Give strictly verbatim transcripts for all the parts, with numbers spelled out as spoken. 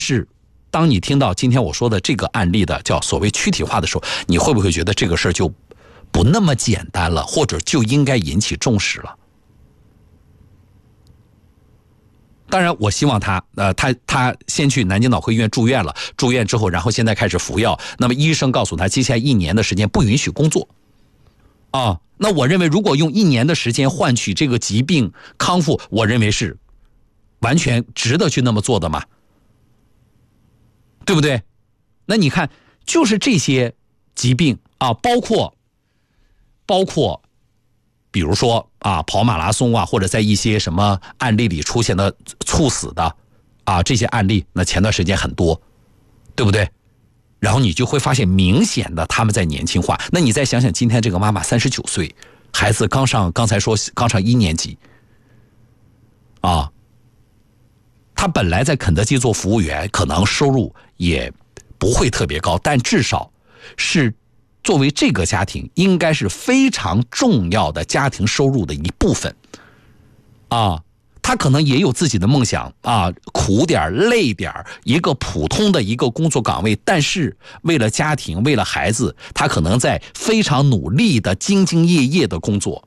是当你听到今天我说的这个案例的叫所谓躯体化的时候，你会不会觉得这个事儿就不那么简单了，或者就应该引起重视了？当然我希望他呃他他先去南京脑科医院住院了，住院之后然后现在开始服药，那么医生告诉他接下来一年的时间不允许工作啊。那我认为如果用一年的时间换取这个疾病康复，我认为是完全值得去那么做的嘛，对不对？那你看就是这些疾病啊，包括包括比如说啊，跑马拉松啊，或者在一些什么案例里出现的猝死的啊，这些案例，那前段时间很多，对不对？然后你就会发现明显的他们在年轻化。那你再想想，今天这个妈妈三十九岁，孩子刚上，刚才说刚上一年级，啊，他本来在肯德基做服务员，可能收入也不会特别高，但至少是。作为这个家庭应该是非常重要的家庭收入的一部分啊，他可能也有自己的梦想啊，苦点累点一个普通的一个工作岗位，但是为了家庭为了孩子，他可能在非常努力的兢兢业业的工作，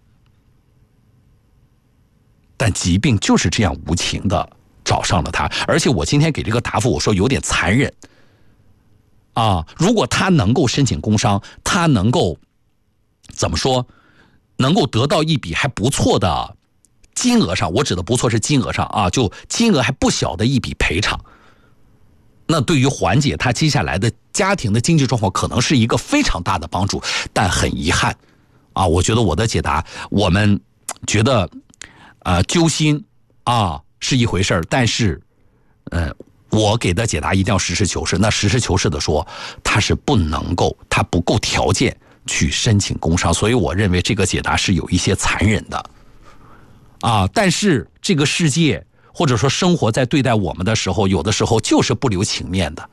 但疾病就是这样无情的找上了他。而且我今天给这个答复我说有点残忍啊，如果他能够申请工伤，他能够怎么说？能够得到一笔还不错的金额上，我指的不错是金额上啊，就金额还不小的一笔赔偿。那对于缓解他接下来的家庭的经济状况，可能是一个非常大的帮助。但很遗憾啊，我觉得我的解答，我们觉得呃揪心啊是一回事儿，但是呃。我给的解答一定要实事求是。那实事求是的说，他是不能够，他不够条件去申请工伤，所以我认为这个解答是有一些残忍的啊。但是这个世界或者说生活在对待我们的时候，有的时候就是不留情面的，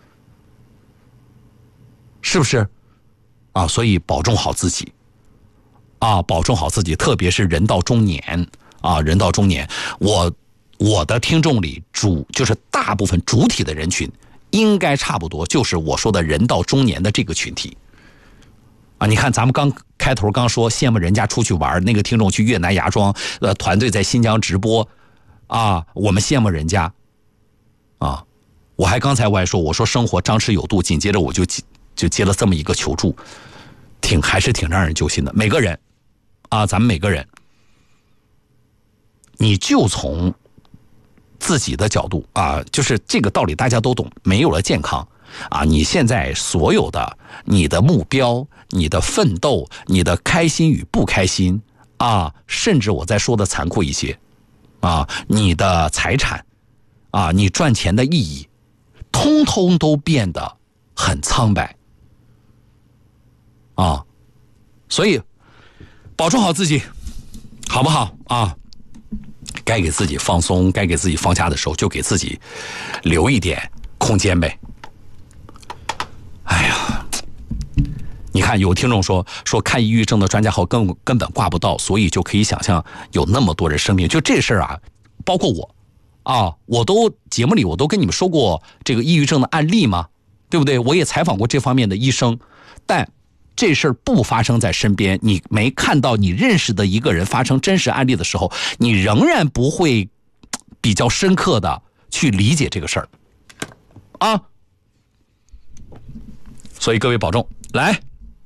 是不是啊？所以保重好自己啊，保重好自己，特别是人到中年啊，人到中年，我。我的听众里主就是大部分主体的人群，应该差不多就是我说的人到中年的这个群体啊。你看咱们刚开头刚说羡慕人家出去玩，那个听众去越南芽庄，呃，团队在新疆直播啊，我们羡慕人家啊。我还刚才我还说我说生活张弛有度，紧接着我就就接了这么一个求助，挺还是挺让人揪心的。每个人啊，咱们每个人，你就从自己的角度啊，就是这个道理大家都懂，没有了健康啊，你现在所有的你的目标、你的奋斗、你的开心与不开心啊，甚至我再说的残酷一些啊，你的财产啊，你赚钱的意义，通通都变得很苍白啊，所以保重好自己，好不好啊？该给自己放松，该给自己放假的时候，就给自己留一点空间呗。哎呀，你看有听众说说看抑郁症的专家号根根本挂不到，所以就可以想象有那么多人生病。就这事儿啊，包括我啊，我都节目里我都跟你们说过这个抑郁症的案例嘛，对不对？我也采访过这方面的医生，但这事儿不发生在身边，你没看到你认识的一个人发生真实案例的时候，你仍然不会比较深刻的去理解这个事儿啊。所以各位保重。来，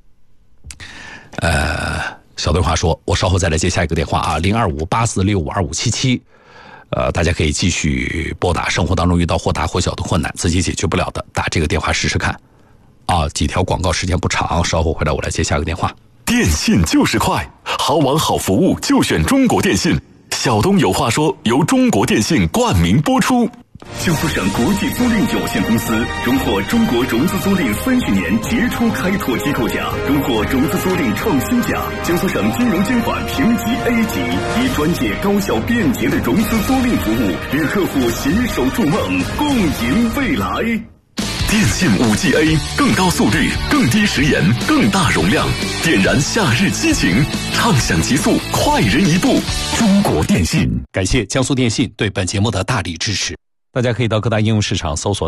呃，小对话说，我稍后再来接下一个电话啊，零二五八四六五二五七七，呃，大家可以继续拨打。生活当中遇到或大或小的困难，自己解决不了的，打这个电话试试看。啊，几条广告时间不长，稍后回来我来接下个电话。 电信就是快，好网好服务就选中国电信。小东有话说，由中国电信冠名播出。 江苏省国际租赁有限公司荣获中国融资租赁三十年杰出开拓机构奖，荣获融资租赁创新奖，江苏省金融监管评级 A 级，以专业、高效、便捷的融资租赁服务，与客户携手筑梦，共赢未来。 电信 五 G A 更高速率、更低时延、更大容量，点燃夏日激情，畅享极速，快人一步。中国电信， 感谢江苏电信对本节目的大力支持。大家可以到各大应用市场搜索